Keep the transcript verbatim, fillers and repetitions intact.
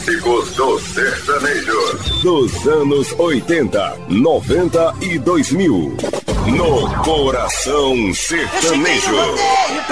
clássicos do sertanejo. Dos anos oitenta, noventa e dois mil. No Coração Sertanejo.